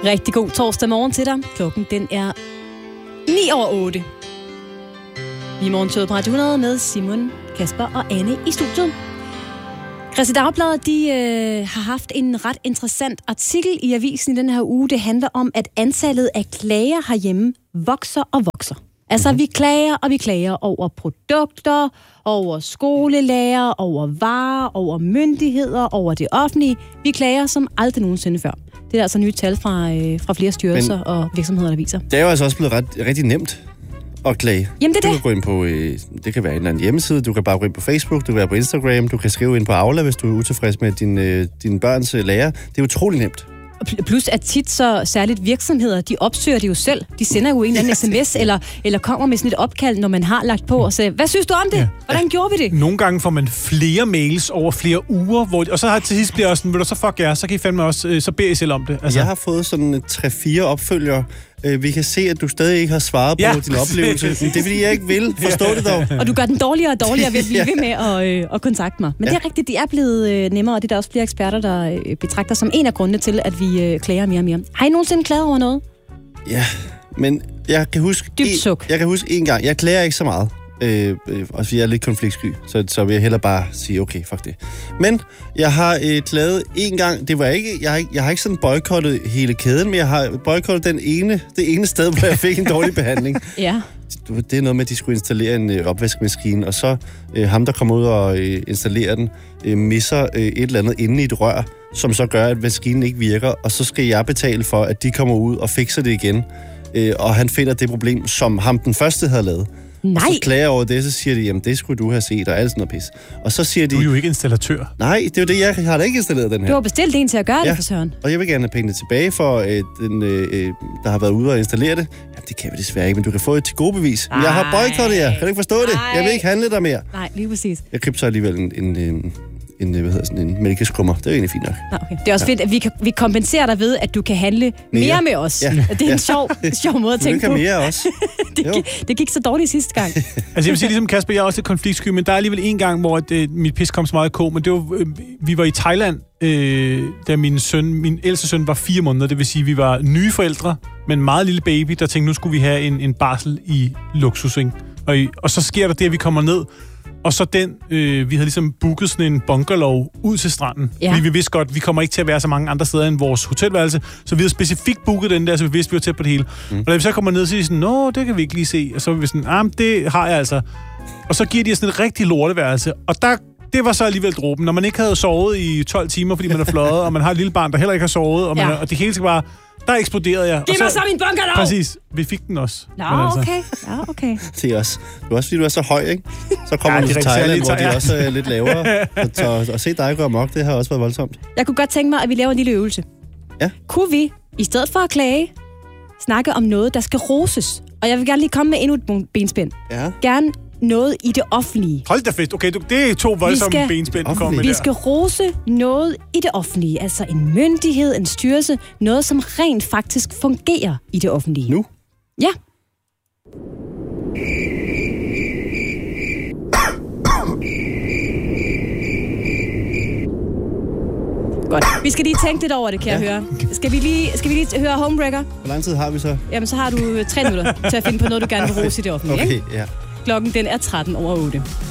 Rigtig god torsdag morgen til dig. Klokken den er 9:08. Vi er morgenshowet på Radio 100 med Simon, Kasper og Anne i studiet. Kristeligt Dagblad, har haft en ret interessant artikel i avisen i den her uge. Det handler om, at antallet af klager herhjemme vokser og vokser. Altså, vi klager over produkter, over skolelærer, over varer, over myndigheder, over det offentlige. Vi klager som aldrig nogensinde før. Det er altså nye tal fra flere styrelser og virksomheder, der viser. Det er jo altså også blevet rigtig nemt at klage. Jamen, det er du kan gå ind på, det kan være en eller anden hjemmeside, du kan bare gå ind på Facebook, du kan være på Instagram, du kan skrive ind på Aula, hvis du er utilfreds med dine børns lærer. Det er utrolig nemt. Plus at tit så særligt virksomheder, de opsøger det jo selv. De sender jo en eller anden sms, eller kommer med sådan et opkald, når man har lagt på og siger, hvad synes du om det? Hvordan gjorde vi det? Nogle gange får man flere mails over flere uger, og så har til sidst bliver også sådan, vil du så fuck jer, så kan I fandme også, så beder I selv om det. Altså. Jeg har fået sådan 3-4 opfølgere. Vi kan se, at du stadig ikke har svaret på din oplevelse. Men det er, fordi jeg ikke vil. Forstå det dog. Og du gør den dårligere og dårligere ved at blive ved med at kontakte mig. Men det er rigtigt, det er blevet nemmere, og det er der også flere eksperter, der betragter som en af grundene til, at vi klager mere og mere. Har I nogensinde klaget over noget? Ja, men jeg kan huske... Dybt suk. Jeg kan huske en gang. Jeg klager ikke så meget. Og jeg er lidt konfliktsky, så vil jeg hellere bare sige, okay, fuck det. Men jeg har klaget en gang, det var ikke, jeg har ikke sådan boykottet hele kæden, men jeg har boykottet det ene sted, hvor jeg fik en dårlig behandling. Ja. Det er noget med, at de skulle installere en opvaskemaskine, og så ham, der kommer ud og installerer den, misser et eller andet inde i et rør, som så gør, at maskinen ikke virker, og så skal jeg betale for, at de kommer ud og fikser det igen. Og han finder det problem, som ham den første havde lavet. Nej. Og så klager over det, så siger de, jamen det skulle du have set, og alt sådan noget pis. Og så siger de... Du er jo ikke installatør. Nej, det er jo det, jeg har da ikke installeret den her. Du har bestilt en til at gøre det for Søren. Og jeg vil gerne have pengene tilbage for den, der har været ude og installere det. Jamen det kan vi desværre ikke, men du kan få et til gode bevis. Jeg har boykottet jer. Kan du ikke forstå det? Jeg vil ikke handle der mere. Nej, lige præcis. Jeg købte så alligevel en mælkeskummer. Det er egentlig fint nok. Okay. Det er også fedt, at vi kompenserer dig ved, at du kan handle mere med os. Ja. Det er en sjov måde at tænke på. Du kan mere også. det gik så dårligt sidste gang. Altså jeg vil sige, ligesom Kasper, jeg er også lidt konfliktsky, men der er alligevel en gang, hvor mit pis kom så meget i kog, men det var, vi var i Thailand, da min ældste søn var 4 måneder, det vil sige, vi var nye forældre, men en meget lille baby, der tænkte, nu skulle vi have en barsel i luksus, ikke? Og så sker der det, at vi kommer ned, og så vi havde ligesom booket sådan en bungalow ud til stranden. Ja. Fordi vi vidste godt, vi kommer ikke til at være så mange andre steder end vores hotelværelse. Så vi havde specifikt booket den der, så vi vidste, vi var tæt på det hele. Og da vi så kommer ned, så siger de sådan, nå, det kan vi ikke lige se. Og så var vi sådan, det har jeg altså. Og så giver de sådan et rigtig lorteværelse. Og det var så alligevel dråben. Når man ikke havde sovet i 12 timer, fordi man er fløjet, og man har et lille barn, der heller ikke har sovet, og det hele skal bare... Der eksploderede jeg. Giv mig så min bunker dog! Præcis. Vi fik den også. Nå, okay. Ja, okay. Det er også fordi, du er så høj, ikke? Så kommer du til Thailand, hvor de også er lidt lavere. Og se dig gå amok, det har også været voldsomt. Jeg kunne godt tænke mig, at vi laver en lille øvelse. Ja. Kunne vi, i stedet for at klage, snakke om noget, der skal roses? Og jeg vil gerne lige komme med endnu et benspænd. Ja. Gerne noget i det offentlige. Hold da fedt. Okay, det er 2 voldsomme benspænd, du kommer med der. Vi skal rose noget i det offentlige. Altså en myndighed, en styrelse. Noget, som rent faktisk fungerer i det offentlige. Nu? Ja. Godt. Vi skal lige tænke lidt over det, kan jeg høre. Skal vi lige høre Homewrecker? Hvor lang tid har vi så? Jamen, så har du 3 minutter til at finde på noget, du gerne vil rose i det offentlige. Okay, ikke? ja. Klokken den er 7:13.